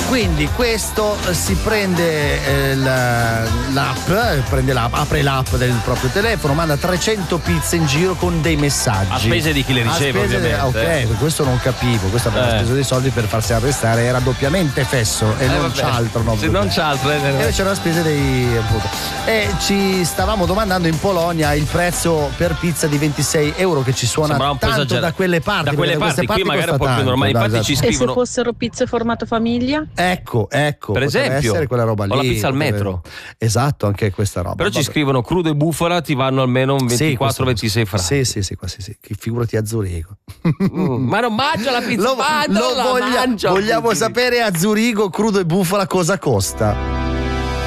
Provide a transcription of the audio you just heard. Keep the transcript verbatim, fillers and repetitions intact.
Quindi questo si prende eh, la, l'app, prende l'app, apre l'app del proprio telefono, manda trecento pizze in giro con dei messaggi. A spese di chi le riceve, ovviamente. De, ok, questo non capivo, questo aveva eh. speso dei soldi per farsi arrestare, era doppiamente fesso e eh, non vabbè. c'altro. No, Se non c'altro. Eh, e c'era la spesa dei appunto. E ci stavamo domandando in Polonia il prezzo per pizza di ventisei euro, che ci suona tanto esagerato. da quelle parti. Da quelle parti, parti, qui magari è un po' più normale. No, infatti esatto. ci scrivono. E se fossero pizze formato famiglia? Ecco, ecco. Per esempio, essere quella roba lì. O la pizza al metro. Esatto, anche questa roba. Però ci vabbè. scrivono crudo e bufala, ti vanno almeno un ventiquattro ventisei franchi. Sì, sì, sì, qua sì, sì. Figurati a Zurigo. Mm, ma non mangio la pizza, lo, ma non lo la voglia, mangio. Vogliamo sapere a Zurigo crudo e bufala cosa costa?